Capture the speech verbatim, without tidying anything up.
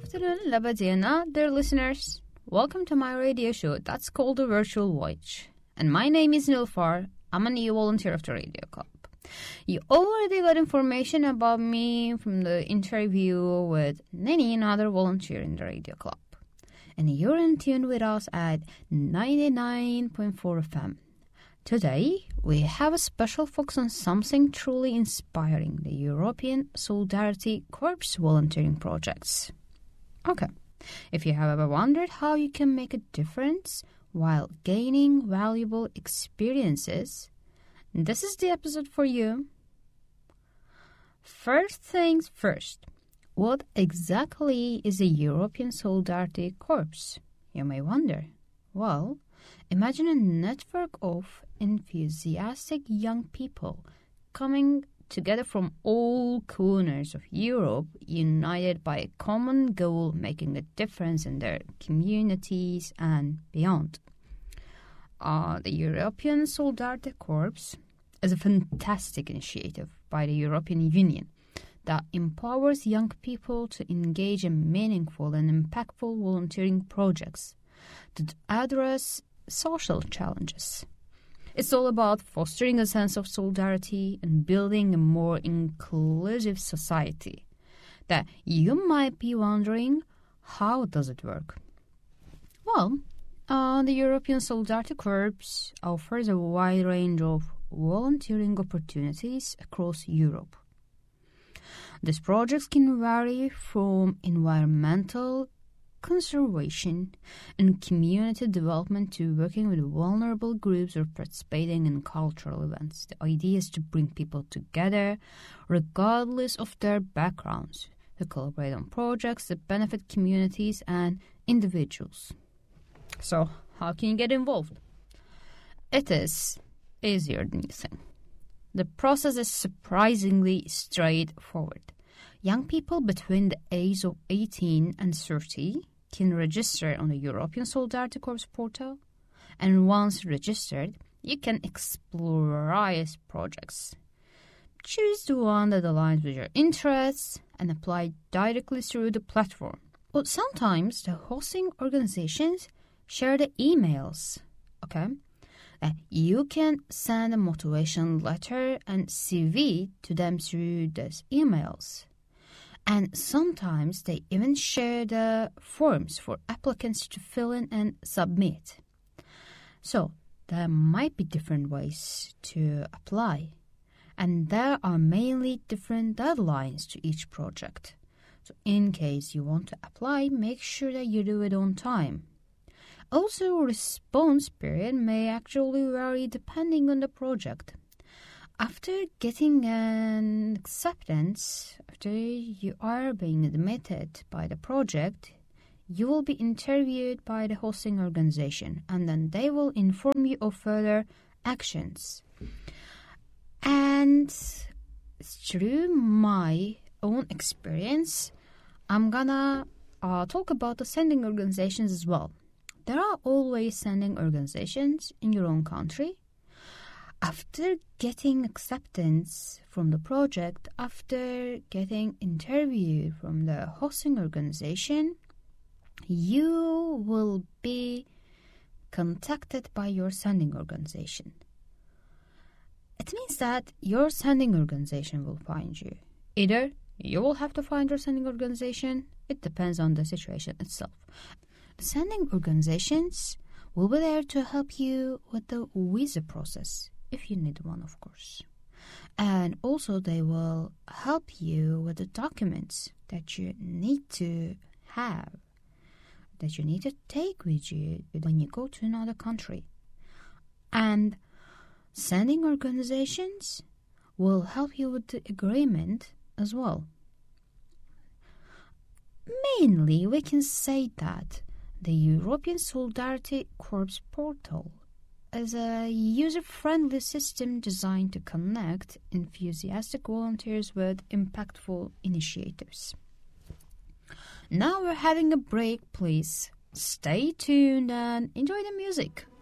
afternoon, Labadina, dear listeners. Welcome to my radio show that's called The Virtual Voyage. And my name is Nilfar. I'm a new volunteer of the Radio Club. You already got information about me from the interview with Nini, another volunteer in the Radio Club. And you're in tune with us at ninety-nine point four F M. Today, we have a special focus on something truly inspiring, the European Solidarity Corps volunteering projects. Okay, if you have ever wondered how you can make a difference while gaining valuable experiences, this is the episode for you. First things first, what exactly is a European Solidarity Corps? You may wonder. Well, imagine a network of enthusiastic young people coming together from all corners of Europe, united by a common goal, making a difference in their communities and beyond. Uh, the European Solidarity Corps is a fantastic initiative by the European Union that empowers young people to engage in meaningful and impactful volunteering projects to address social challenges. It's all about fostering a sense of solidarity and building a more inclusive society. That you might be wondering, how does it work? Well, uh, the European Solidarity Corps offers a wide range of volunteering opportunities across Europe. These projects can vary from environmental conservation and community development to working with vulnerable groups or participating in cultural events. The idea is to bring people together regardless of their backgrounds, to collaborate on projects that benefit communities and individuals. So, how can you get involved? It is easier than you think. The process is surprisingly straightforward. Young people between the age of eighteen and thirty can register on the European Solidarity Corps portal, and once registered, you can explore various projects. Choose the one that aligns with your interests and apply directly through the platform. But sometimes the hosting organizations share the emails, okay? Uh, you can send a motivation letter and C V to them through these emails. And sometimes they even share the forms for applicants to fill in and submit. So there might be different ways to apply. And there are mainly different deadlines to each project. So in case you want to apply, make sure that you do it on time. Also, response period may actually vary depending on the project. After getting an acceptance, after you are being admitted by the project, you will be interviewed by the hosting organization, and then they will inform you of further actions. And through my own experience, I'm gonna uh, talk about the sending organizations as well. There are always sending organizations in your own country. After getting acceptance from the project, after getting interview from the hosting organization, you will be contacted by your sending organization. It means that your sending organization will find you. Either you will have to find your sending organization, it depends on the situation itself. The sending organizations will be there to help you with the visa process, if you need one, of course. And also they will help you with the documents that you need to have, that you need to take with you when you go to another country. And sending organizations will help you with the agreement as well. Mainly, we can say that the European Solidarity Corps portal is a user-friendly system designed to connect enthusiastic volunteers with impactful initiatives. Now we're having a break, please. Stay tuned and enjoy the music.